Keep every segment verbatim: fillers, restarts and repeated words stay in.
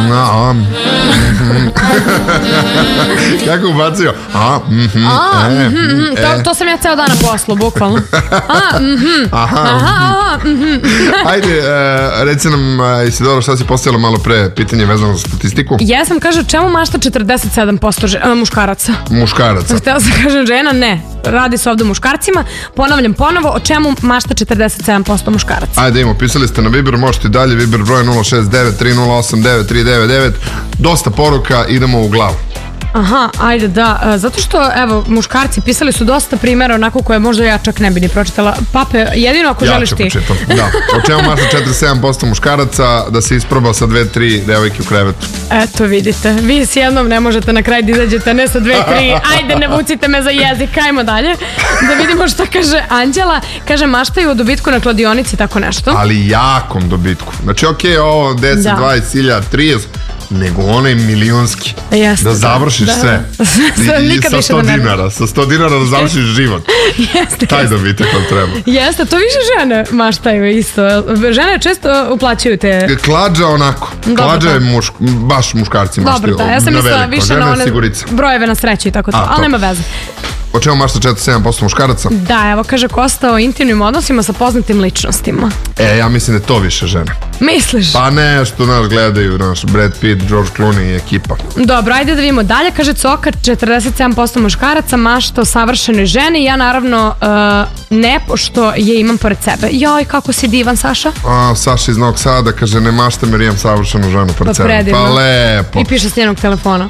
A, kako ubacio? A, mhm, A, e, mhm, e. to, to sam ja ceo dan na poslu, bukvalno. A, mhm, Aha, aha, mhm. Ajde, e, reci nam, e, Isidora, šta si postavila malo pre pitanje vezano za statistiku? Jesam, kaže, čemu mašta četrdeset sedam posto že, a, muškaraca? Muškaraca. Htela sam kažem žena, ne. Radi se ovde o muškarcima. Ponavljam ponovo, o čemu mašta četrdeset sedam posto muškaraca? Ajde, imamo, pisali ste na Viber, možete i dalje, Viber broj nula šest devet tri nula osam devet tri devet devet. Dosta poruka, idemo u glavu. Aha, ajde, da, zato što, evo, muškarci pisali su dosta primjera onako koje možda ja čak ne bi ni pročitala. Pape, jedino ako ja želiš ti. Ja ću počitam, da. O čemu mašta četrdeset sedam posto muškaraca da se isproba sa dve, tri devojke u krevetu? Eto, vidite, vi s jednom ne možete na kraj da izađete, ne sa dve, tri, ajde, ne vucite me za jezik, ajmo dalje. Da vidimo šta kaže Anđela. Kaže, maštaju o dobitku na kladionici, tako nešto. Ali jakom dobitku. Znači, okej, okay, ovo deset, da. dvadeset hiljada, trideset, nego onaj milionski. Jeste, da završiš da, sve. da. I, i sa sto dinara. Sa sto dinara da završiš život. Jeste. Taj dobitak vam treba. Jeste, to više žene maštaju isto. Žene često uplaćuju te... Klađa onako. Dobro, Klađa je da. muš, baš muškarci maštaju. Dobro, da, ja sam mislila više žene na one sigurice. brojeve na sreću i tako to, A, ali to. nema veze. O čemu mašta četrdeset sedam posto muškaraca? Da, evo kaže Kosta o intimnim odnosima sa poznatim ličnostima. E, ja mislim da je to više žene. Misliš? Pa ne, što nas gledaju, naš Brad Pitt, George Clooney i ekipa. Dobro, ajde da vidimo dalje. Kaže Coka, četrdeset sedam posto muškaraca mašta o savršenoj ženi. Ja naravno uh, ne, pošto je imam pored sebe. Joj, kako si divan, Saša? A, Saša iz Novog Sada kaže, ne maštam jer imam savršenu ženu pored Pa sebe. predivno. Pa lepo. I piše s njenog telefona.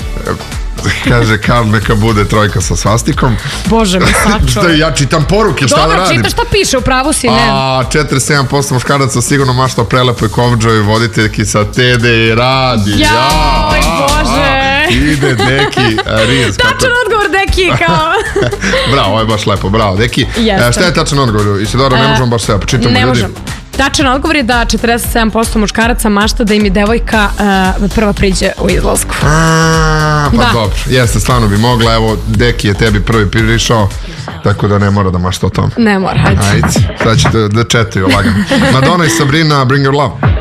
Kaže, Karl, neka bude trojka sa svastikom. Bože mi, sačuvaj. Šta, ja čitam poruke, šta Dobro, da radim? čitaš šta piše, u pravu si, ne. A, četrdeset sedam posto muškaraca sigurno mašta o prelepoj kovđovi voditeljki sa Tede i radi. Jaj, Bože. Ide, Deki, Riz. Tačan odgovor, Deki, kao. Bravo, ovo je baš lepo, bravo, Deki. Jeste. Šta je tačan odgovor? Isidora, ne možemo baš sve, počitamo Ne ljudi. možemo. Tačan odgovor je da četrdeset sedam posto muškaraca mašta da im je devojka uh, prva priđe u izlasku. A, pa Da. dobro, jeste, stvarno bi mogla, evo, Deki je tebi prvi prišao, tako da ne mora da mašta o tom. Ne mora, hajde. Ajde, sad ćete da četaju lagano. Madonna i Sabrina, Bring Your Love.